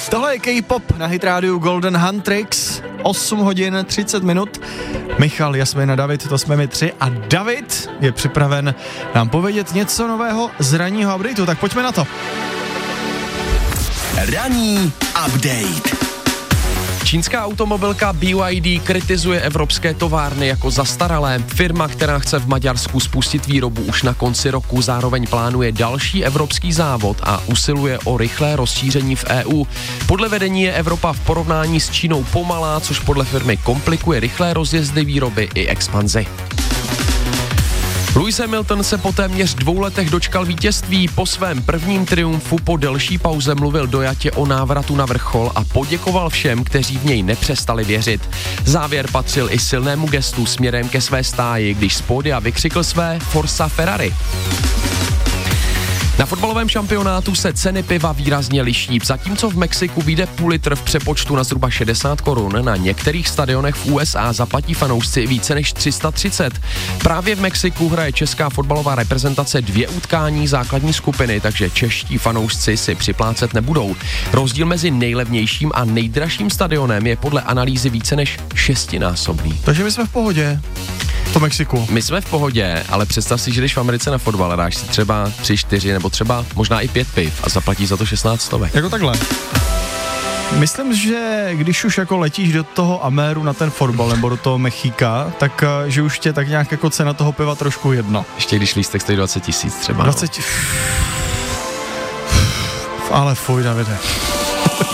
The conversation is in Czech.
Tohle je K-pop na Hit Radio Golden Huntrix. 8 hodin 30 minut. Michal, Jasmin a David, to jsme my tři. A David je připraven nám povědět něco nového z ranního updateu. Tak pojďme na to. Ranní update. Čínská automobilka BYD kritizuje evropské továrny jako zastaralé. Firma, která chce v Maďarsku spustit výrobu už na konci roku, zároveň plánuje další evropský závod a usiluje o rychlé rozšíření v EU. Podle vedení je Evropa v porovnání s Čínou pomalá, což podle firmy komplikuje rychlé rozjezdy výroby i expanzi. Lewis Hamilton se po téměř 2 letech dočkal vítězství. Po svém prvním triumfu po delší pauze mluvil dojatě o návratu na vrchol a poděkoval všem, kteří v něj nepřestali věřit. Závěr patřil i silnému gestu směrem ke své stáji, když z pódia vykřikl své Forza Ferrari. Na fotbalovém šampionátu se ceny piva výrazně liší. Zatímco v Mexiku vyjde půl litr v přepočtu na zhruba 60 korun, na některých stadionech v USA zaplatí fanoušci více než 330. Právě v Mexiku hraje česká fotbalová reprezentace 2 utkání základní skupiny, takže čeští fanoušci si připlácet nebudou. Rozdíl mezi nejlevnějším a nejdražším stadionem je podle analýzy více než 6násobný. Takže my jsme v pohodě. V Mexiku. My jsme v pohodě, ale představ si, že jdeš v Americe na fotbal a dáš si třeba 3, 4 nebo třeba možná i 5 piv a zaplatíš za to 16 stovek. Jako takhle. Myslím, že když už jako letíš do toho Améru na ten fotbal nebo do toho Mexika, tak že už tě tak nějak jako cena toho piva trošku jedno. Ještě když lístek stojí 20 000 třeba. 20 Ale fuj, Davide.